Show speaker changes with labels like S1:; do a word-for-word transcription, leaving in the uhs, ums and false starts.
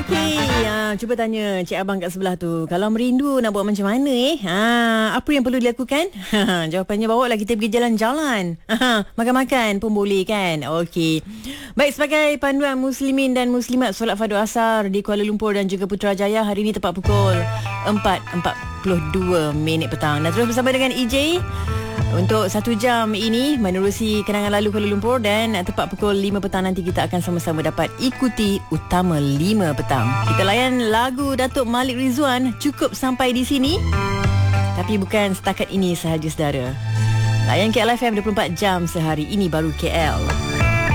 S1: Okey, ha, cuba tanya cik abang kat sebelah tu. Kalau merindu nak buat macam mana eh? Ha, apa yang perlu dilakukan? Ha, jawapannya bawalah kita pergi jalan-jalan. Ha, makan-makan pun boleh kan? Okey. Baik, sebagai panduan muslimin dan muslimat solat fardu asar di Kuala Lumpur dan juga Putrajaya hari ini tepat pukul empat empat puluh dua minit petang. Dan terus bersama dengan E J untuk satu jam ini menerusi kenangan lalu Kuala Lumpur, dan tepat pukul lima petang nanti kita akan sama-sama dapat ikuti Utama lima petang. Kita layan lagu Datuk Malik Rizwan cukup sampai di sini. Tapi bukan setakat ini sahaja saudara. Layan K L F M dua puluh empat jam sehari, ini baru K L.